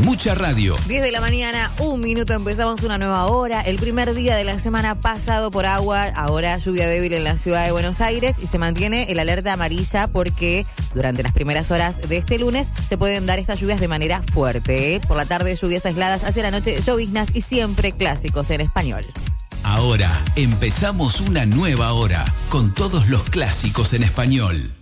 Mucha radio. 10 de la mañana, 1 minuto, empezamos una nueva hora. El primer día de la semana pasado por agua, ahora lluvia débil en la ciudad de Buenos Aires y se mantiene el alerta amarilla porque durante las primeras horas de este lunes se pueden dar estas lluvias de manera fuerte. Por la tarde lluvias aisladas, hacia la noche lloviznas y siempre clásicos en español. Ahora empezamos una nueva hora con todos los clásicos en español.